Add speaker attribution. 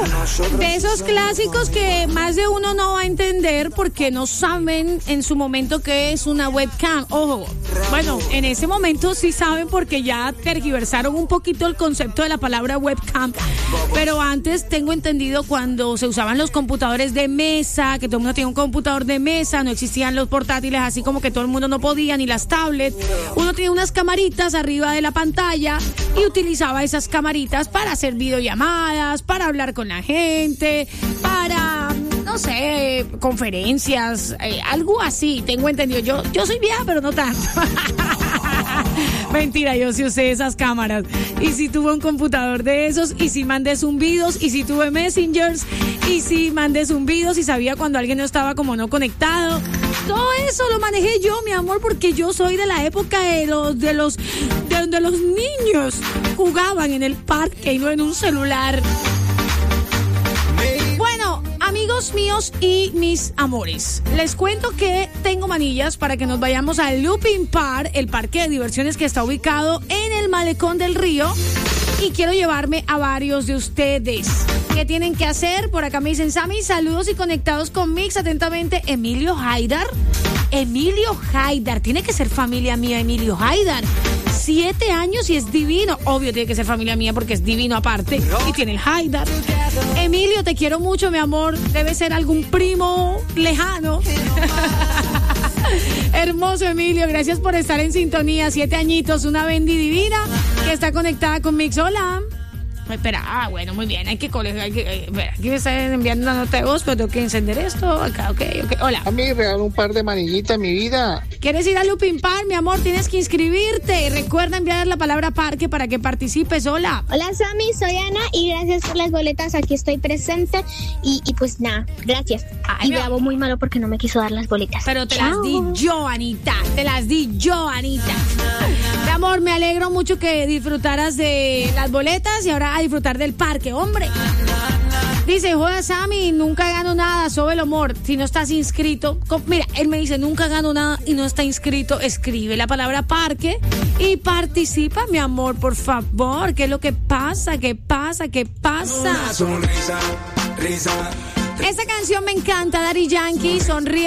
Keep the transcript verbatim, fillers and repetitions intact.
Speaker 1: De esos clásicos que más de uno no va a entender porque no saben en su momento qué es una webcam. Ojo, bueno, en ese momento sí saben porque ya tergiversaron un poquito el concepto de la palabra webcam. Pero antes tengo entendido cuando se usaban los computadores de mesa, que todo el mundo tenía un computador de mesa, no existían los portátiles, así como que todo el mundo no podía, ni las tablets. Uno tenía unas camaritas arriba de la pantalla y utilizaba esas camaritas para hacer videollamadas, para hablar con la gente, para, no sé, conferencias, eh, algo así, tengo entendido. Yo, yo soy vieja, pero no tanto. Mentira, yo sí usé esas cámaras. Y si tuve un computador de esos, y si mandé zumbidos, y si tuve messengers, y si mandé zumbidos, y sabía cuando alguien no estaba como no conectado. Todo eso lo manejé yo, mi amor, porque yo soy de la época de los, de los, de donde los niños jugaban en el parque y no en un celular. Bueno, amigos míos y mis amores, les cuento que tengo manillas para que nos vayamos al Looping Park, el parque de diversiones que está ubicado en el Malecón del Río, y quiero llevarme a varios de ustedes. ¿Qué tienen que hacer? Por acá me dicen, Sammy, saludos y conectados con Mix. Atentamente, Emilio Haidar. Emilio Haidar, tiene que ser familia mía, Emilio Haidar. Siete años y es divino. Obvio, tiene que ser familia mía porque es divino aparte. Y tiene el Haidar. Emilio, te quiero mucho, mi amor. Debe ser algún primo lejano. Hermoso, Emilio, gracias por estar en sintonía. Siete añitos, una Bendy divina que está conectada con Mix. Hola. Espera, ah, bueno, muy bien, hay que colegiar, hay que, eh, espera, aquí me están enviando una nota de voz, pero tengo que encender esto, acá, ok, ok, hola.
Speaker 2: A mí regalo un par de manillitas, mi vida.
Speaker 1: ¿Quieres ir a Looping Park, mi amor? Tienes que inscribirte, recuerda enviar la palabra parque para que participes, hola.
Speaker 3: Hola, Sammy, soy Ana, y gracias por las boletas, aquí estoy presente, y, y pues nada, gracias. Ay, y no. Bravo, muy malo porque no me quiso dar las boletas.
Speaker 1: Pero te
Speaker 3: Chao.
Speaker 1: las di yo, Anita, te las di yo, Anita. Mi amor, me alegro mucho que disfrutaras de las boletas y ahora a disfrutar del parque, hombre. Dice, joda, Sammy, nunca gano nada, sobe el amor. Si no estás inscrito, mira, él me dice, nunca gano nada y no está inscrito, escribe la palabra parque y participa, mi amor, por favor. ¿Qué es lo que pasa? ¿Qué pasa? ¿Qué pasa? Una sonrisa, risa. Esta canción me encanta, Daddy Yankee, sonríe.